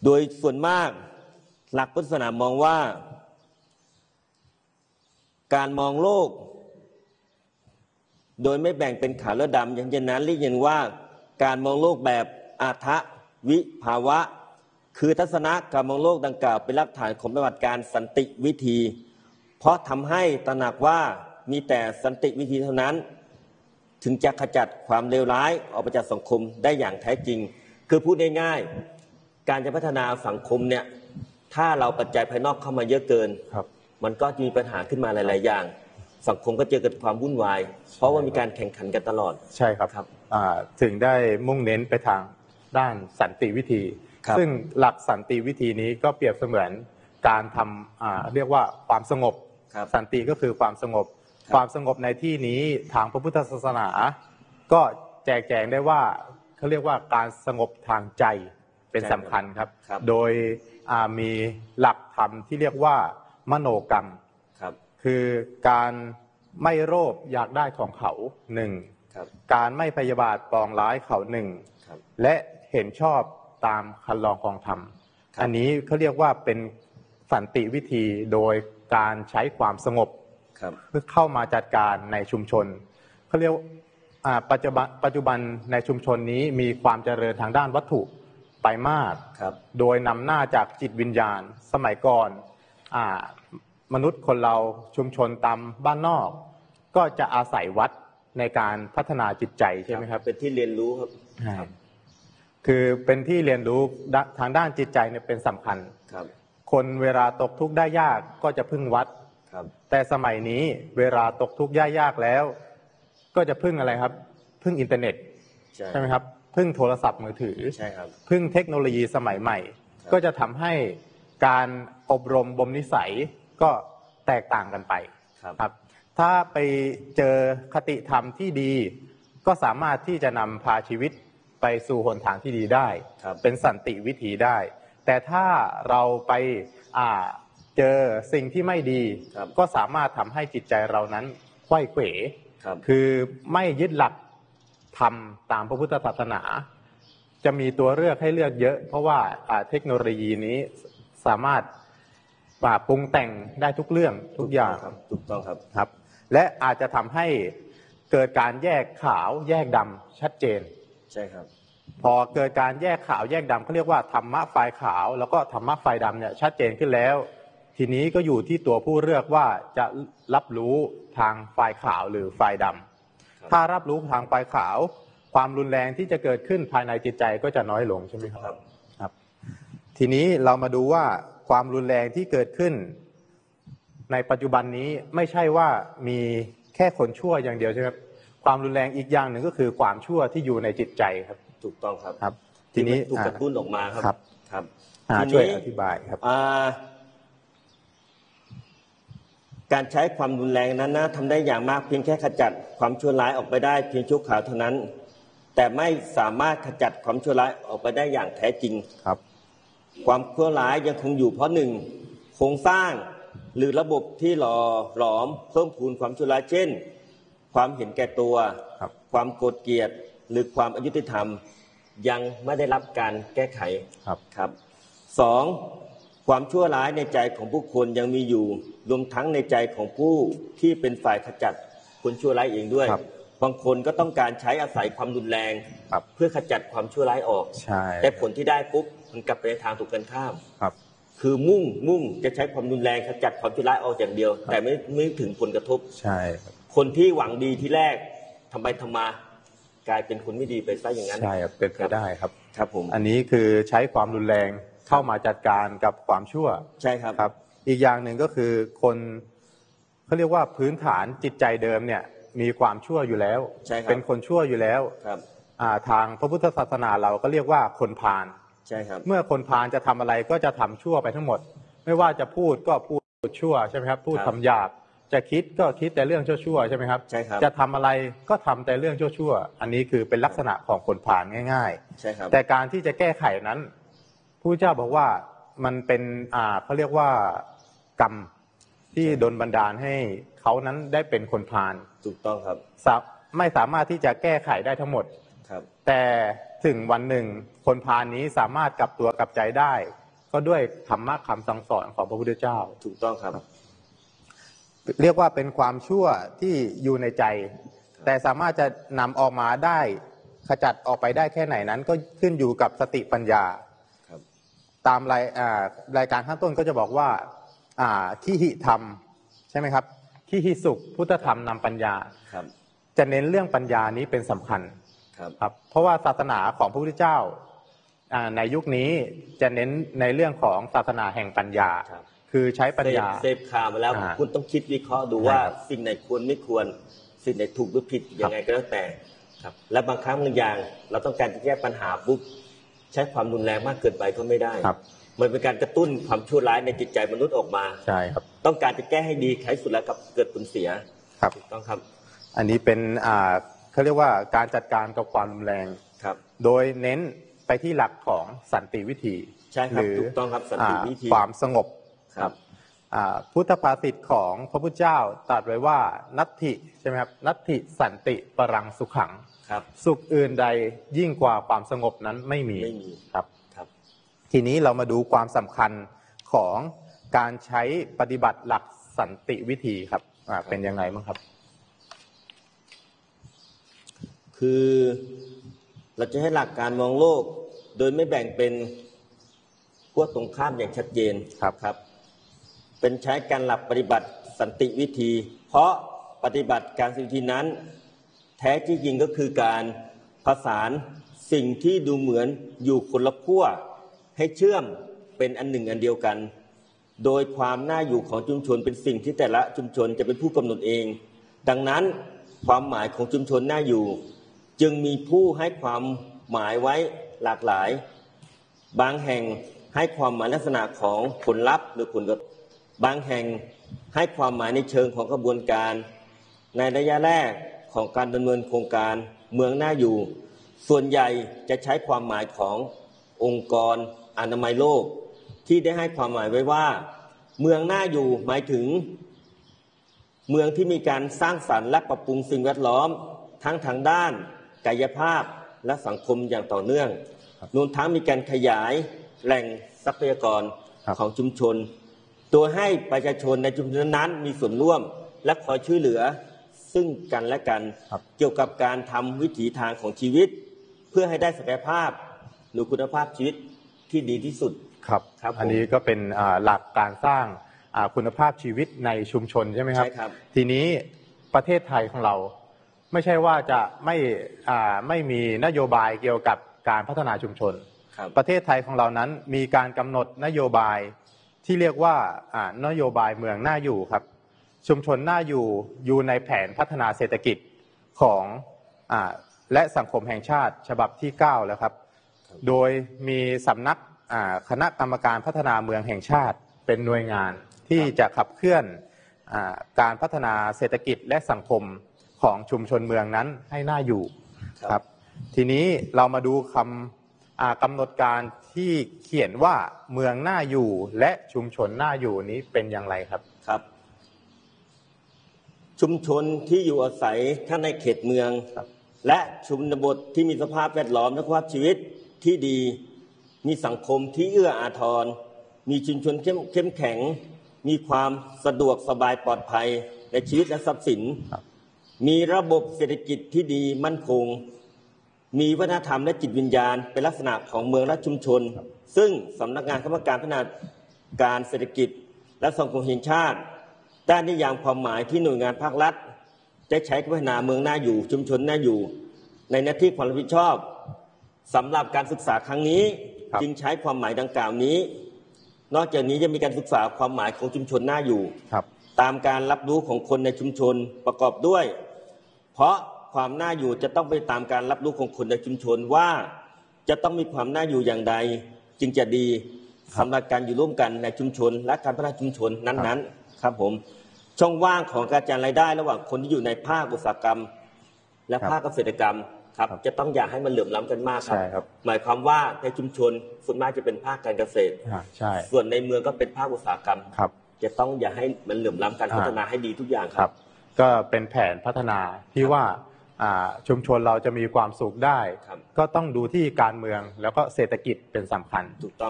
โดยส่วนมากหลักพุทธศาสนามองว่าการมองโลกโดยไม่แบ่งเป็นขาวและดำอย่างเช่นนั้นเรียกว่าการมองโลกแบบอาทะวิภาวะคือทัศนะการมองโลกดังกล่าวเป็นรากฐานของปฏิบัติการสันติวิธีเพราะทำให้ตระหนักว่ามีแต่สันติวิธีเท่านั้นถึงจะขจัดความเลวร้ายออกไปจากสังคมได้อย่างแท้จริงคือพูดง่ายๆการจะพัฒนาสังคมเนี่ยถ้าเราปัจจัยภายนอกเข้ามาเยอะเกินมันก็มีปัญหาขึ้นมาหลายๆอย่างสังคมก็เจอกับความวุ่นวายเพราะว่ามีการแข่งขันกันตลอดใช่ครับถึงได้มุ่งเน้นไปทางด้านสันติวิธีซึ่งหลักสันติวิธีนี้ก็เปรียบเสมือนการทำเรียกว่าความสงบสันติก็คือความสงบความสงบในที่นี้ทางพระพุทธศาสนาก็แจกแจงได้ว่าเขาเรียกว่าการสงบทางใจเป็นสำคัญครับโดยมีหลักธรรมที่เรียกว่ามโนกรรมคือการไม่โลภอยากได้ของเขาหนึ่งการไม่พยาบาทปองร้ายเขาหนึ่งและเห็นชอบตามคันลองของธรรมอันนี้เขาเรียกว่าเป็นสันติวิธีโดยการใช้ความสงบเพื่อเข้ามาจัดการในชุมชนเขาเรียกปัจจุบันในชุมชนนี้มีความเจริญทางด้านวัตถุไปมากโดยนำหน้าจากจิตวิญญาณสมัยก่อนมนุษย์คนเราชุมชนตามบ้านนอกก็จะอาศัยวัดในการพัฒนาจิตใจใช่ไหมครับเป็นที่เรียนรู้ครับคือเป็นที่เรียนรู้ทางด้านจิตใจเนี่ยเป็นสำคัญคนเวลาตกทุกข์ได้ยากก็จะพึ่งวัดแต่สมัยนี้เวลาตกทุกข์ยากแล้วก็จะพึ่งอะไรครับพึ่งอินเทอร์เน็ตใช่ไหมครับพึ่งโทรศัพท์มือถือพึ่งเทคโนโลยีสมัยใหม่ก็จะทำให้การอบรมบ่มนิสัยก็แตกต่างกันไปครับถ้าไปเจอคติธรรมที่ดีก็สามารถที่จะนำพาชีวิตไปสู่หนทางที่ดีได้เป็นสันติวิถีได้แต่ถ้าเราไปเจอสิ่งที่ไม่ดีก็สามารถทำให้จิตใจเรานั้นไขว้เขวคือไม่ยึดหลักธรรมตามพระพุทธศาสนาจะมีตัวเลือกให้เลือกเยอะเพราะว่าเทคโนโลยีนี้สามารถปรุงแต่งได้ทุกเรื่องทุกอย่างถูกต้องครับและอาจจะทำให้เกิดการแยกขาวแยกดำชัดเจนใช่ครับพอเกิดการแยกขาวแยกดำเขาเรียกว่าธรรมะฝ่ายขาวแล้วก็ธรรมะฝ่ายดำเนี่ยชัดเจนขึ้นแล้วทีนี้ก็อยู่ที่ตัวผู้เลือกว่าจะรับรู้ทางฝ่ายขาวหรือฝ่ายดำถ้ารับรู้ทางฝ่ายขาวความรุนแรงที่จะเกิดขึ้นภายในจิตใจก็จะน้อยลงใช่ไหมครับทีนี้เรามาดูว่าความรุนแรงที่เกิดขึ้นในปัจจุบันนี้ไม่ใช่ว่ามีแค่คนชั่วอย่างเดียวใช่ไหมครับความรุนแรงอีกอย่างหนึ่งก็คือความชั่วที่อยู่ในจิตใจครับถูกต้องครับทีนี้ถูกกระตุ้นออกมาครับช่วยอธิบายครับการใช้ความรุนแรงนั้นนะทำได้อย่างมากเพียงแค่ขจัดความชั่วร้ายออกไปได้เพียงชั่วคราวเท่านั้นแต่ไม่สามารถขจัดความชั่วร้ายออกไปได้อย่างแท้จริงครับความชั่วร้ายยังคงอยู่เพราะหนึ่งโครงสร้างหรือระบบที่หล่อหลอมเพิ่มพูนความชั่วร้ายเช่นความเห็นแก่ตัวความโกรธเกลียดหรือความอยุติธรรมยังไม่ได้รับการแก้ไขครับสองความชั่วร้ายในใจของผู้คนยังมีอยู่รวมทั้งในใจของผู้ที่เป็นฝ่ายขจัดคนชั่วร้ายเองด้วยบางคนก็ต้องการใช้อาศัยความรุนแรงเพื่อขจัดความชั่วร้ายออกแต่ผลที่ได้ปุ๊บมันกลับไปในทางถูกกันข้ามคือมุ่งจะใช้ความรุนแรงขจัดความชั่วร้ายออกอย่างเดียวแต่ไม่ถึงผลกระทบคนที่หวังดีที่แรกทำไมทำมากลายเป็นคนไม่ดีไปซะอย่างนั้นใช่ครับเป็นไปได้ครับครับผมอันนี้คือใช้ความรุนแรงเข้ามาจัดการกับความชั่วใช่ครับอีกอย่างหนึ่งก็คือคนเขาเรียกว่าพื้นฐานจิตใจเดิมเนี่ยมีความชั่วอยู่แล้วเป็นคนชั่วอยู่แล้วทางพระพุทธศาสนาเราก็เรียกว่าคนพาลใช่ครับเมื่อคนพาลจะทำอะไรก็จะทำชั่วไปทั้งหมดไม่ว่าจะพูดก็พูดชั่วใช่ไหมครับพูดคำหยาบจะคิดก็คิดแต่เรื่องชั่วๆใช่ไหมครับใช่ครับจะทำอะไรก็ทำแต่เรื่องชั่วๆอันนี้คือเป็นลักษณะของคนพาลง่ายๆใช่ครับแต่การที่จะแก้ไขนั้นผู้เจ้าบอกว่ามันเป็นเขาเรียกว่ากรรมที่ดลบันดาลให้เขานั้นได้เป็นคนพาลถูกต้องครับไม่สามารถที่จะแก้ไขได้ทั้งหมดแต่ถึงวันหนึ่งคนพาลนี้สามารถกลับตัวกลับใจได้ ก็ด้วยธรรมะคำสั่งสอนของพระพุทธเจ้าถูกต้องครับเรียกว่าเป็นความชั่วที่อยู่ในใจ แต่สามารถจะนำออกมาได้ขจัดออกไปได้แค่ไหนนั้นก็ขึ้นอยู่กับสติปัญญาตามรายการข้างต้นก็จะบอกว่าทิหิธรรมใช่ไหมครับทิหิสุขพุทธธรรมนำปัญญาจะเน้นเรื่องปัญญานี้เป็นสำคัญครับเพราะว่าศาสนาของพระพุทธเจ้าในยุคนี้จะเน้นในเรื่องของศาสนาแห่งปัญญาคือใช้ปัญญาเสพข่าวมาแล้วคุณต้องคิดวิเคราะห์ดูว่าสิ่งไหนควรไม่ควรสิ่งไหนถูกหรือผิดยังไงก็แล้วแต่ครับและบางครั้งบางอย่างเราต้องการจะแก้ปัญหาปุ๊บใช้ความรุนแรงมากเกินไปก็ไม่ได้มันเป็นการกระตุ้นความชั่วร้ายในจิตใจมนุษย์ออกมาใช่ครับต้องการจะแก้ให้ดีท้ายสุดแล้วกับเกิดผลเสียครับต้องครับอันนี้เป็นเขาเรียกว่าการจัดการกับความรุนแรงครับโดยเน้นไปที่หลักของสันติวิธีใช่ครับถูกต้องครับสันติวิธีความสงบครับพุทธภาษิตของพระพุทธเจ้าตรัสไว้ว่านัตถิใช่ไหมครับนัตถิสันติปรังสุขังสุขอื่นใดยิ่งกว่าความสงบนั้นไม่มีครับทีนี้เรามาดูความสำคัญของการใช้ปฏิบัติหลักสันติวิธีครับเป็นยังไงบ้างครับคือเราจะให้หลักการมองโลกโดยไม่แบ่งเป็นขั้วตรงข้ามอย่างชัดเจนครับเป็นใช้การหลักปฏิบัติสันติวิธีเพราะปฏิบัติการสันติวิธีนั้นแท้ที่จริงก็คือการผสานสิ่งที่ดูเหมือนอยู่คนละขั้วให้เชื่อมเป็นอันหนึ่งอันเดียวกันโดยความน่าอยู่ของชุมชนเป็นสิ่งที่แต่ละชุมชนจะเป็นผู้กำหนดเองดังนั้นความหมายของชุมชนน่าอยู่จึงมีผู้ให้ความหมายไว้หลากหลายบางแห่งให้ความหมายลักษณะของผลลัพธ์หรือผลกระทบบางแห่งให้ความหมายในเชิงของกระบวนการในระยะแรกของการดำเนินโครงการเมืองน่าอยู่ส่วนใหญ่จะใช้ความหมายขององค์กรอนามัยโลกที่ได้ให้ความหมายไว้ว่าเมืองน่าอยู่หมายถึงเมืองที่มีการสร้างสรรค์และปรับปรุงสิ่งแวดล้อมทั้งทางด้านกายภาพและสังคมอย่างต่อเนื่องรวมทั้งมีการขยายแหล่งทรัพยากรของชุมชนตัวให้ประชาชนในชุมชนนั้นมีส่วนร่วมและคอยช่วยเหลือซึ่งกันและกันเกี่ยวกับการทำวิถีทางของชีวิตเพื่อให้ได้ศักยภาพหรือคุณภาพชีวิตที่ดีที่สุดครับอันนี้ก็เป็นหลักการสร้างคุณภาพชีวิตในชุมชนใช่ไหมครับใช่ครับทีนี้ประเทศไทยของเราไม่ใช่ว่าจะไม่มีนโยบายเกี่ยวกับการพัฒนาชุมชนประเทศไทยของเรานั้นมีการกำหนดนโยบายที่เรียกว่านโยบายเมืองน่าอยู่ครับชุมชนน่าอยู่ในแผนพัฒนาเศรษฐกิจของและสังคมแห่งชาติฉบับที่9แล้วครับโดยมีสำนักคณะกรรมการพัฒนาเมืองแห่งชาติเป็นหน่วยงานที่จะขับเคลื่อนการพัฒนาเศรษฐกิจและสังคมของชุมชนเมืองนั้นให้น่าอยู่ครับทีนี้เรามาดูกำหนดการที่เขียนว่าเมืองน่าอยู่และชุมชนน่าอยู่นี้เป็นอย่างไรครับครับชุมชนที่อยู่อาศัยทั้งในเขตเมืองและชนบทที่มีสภาพแวดล้อมและคุณภาพชีวิตที่ดีมีสังคมที่เอื้ออาทรมีชุมชนเข้มแข็งมีความสะดวกสบายปลอดภัยในชีวิตและทรัพย์สินมีระบบเศรษฐกิจที่ดีมั่นคงมีวัฒนธรรมและจิตวิญญาณเป็นลักษณะของเมืองและชุมชนซึ่งสำนักงานคณะกรรมการพัฒนาการเศรษฐกิจและสังคมแห่งชาติได้นิยามความหมายที่หน่วยงานภาครัฐได้ใช้พัฒนาเมืองน่าอยู่ชุมชนน่าอยู่ในหน้าที่ความรับผิดชอบสำหรับการศึกษาครั้งนี้จึงใช้ความหมายดังกล่าวนี้นอกจากนี้จะมีการศึกษาความหมายของชุมชนน่าอยู่ตามการรับรู้ของคนในชุมชนประกอบด้วยเพราะความน่าอยู่จะต้องไปตามการรับรู้ของคนในชุมชนว่าจะต้องมีความน่าอยู่อย่างใดจึงจะดีสำหรับการอยู่ร่วมกันในชุมชนและการพัฒนาชุมชนนั้นๆครับผมช่องว่างของการจัดรายได้ระหว่างคนที่อยู่ในภาคอุตสาหกรรมและภาคเกษตรกรรมครับจะต้องอย่าให้มันเหลื่อมล้ำกันมากครับหมายความว่าในชุมชนส่วนมากจะเป็นภาคการเกษตรส่วนในเมืองก็เป็นภาคอุตสาหกรรมจะต้องอย่าให้มันเหลื่อมล้ำกันพัฒนาให้ดีทุกอย่างครับก็เป็นแผนพัฒนาที่ว่าชุมชนเราจะมีความสุขได้ครับก็ต้องดูที่การเมืองแล้วก็เศรษฐกิจเป็นสำคัญถูกต้อง